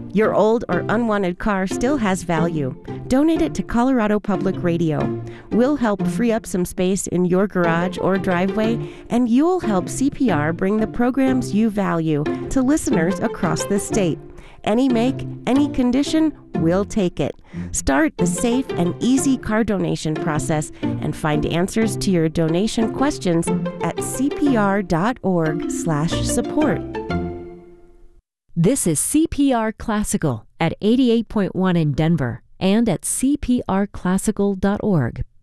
Your old or unwanted car still has value. Donate it to Colorado Public Radio. We'll help free up some space in your garage or driveway, and you'll help CPR bring the programs you value to listeners across the state. Any make, any condition, we'll take it. Start the safe and easy car donation process and find answers to your donation questions at cpr.org/support. This is CPR Classical at 88.1 in Denver and at cprclassical.org.